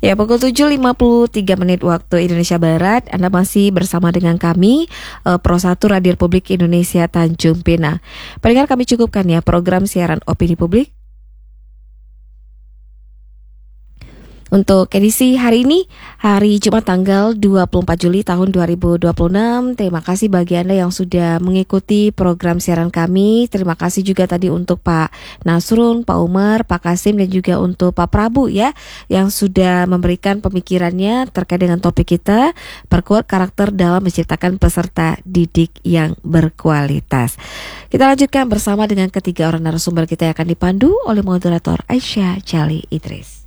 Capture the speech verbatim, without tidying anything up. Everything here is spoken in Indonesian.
Ya, pukul tujuh lima puluh tiga menit waktu Indonesia Barat. Anda masih bersama dengan kami, uh, Pro satu Radio Republik Indonesia Tanjung Pinang. Pendengar, kami cukupkan ya program siaran opini publik untuk edisi hari ini, hari Jumat tanggal dua puluh empat Juli tahun dua ribu dua puluh enam. Terima kasih bagi Anda yang sudah mengikuti program siaran kami. Terima kasih juga tadi untuk Pak Nasrun, Pak Umar, Pak Kasim, dan juga untuk Pak Prabu ya, yang sudah memberikan pemikirannya terkait dengan topik kita, perkuat karakter dalam menciptakan peserta didik yang berkualitas. Kita lanjutkan bersama dengan ketiga orang narasumber kita yang akan dipandu oleh moderator Aisyah Jali Idris.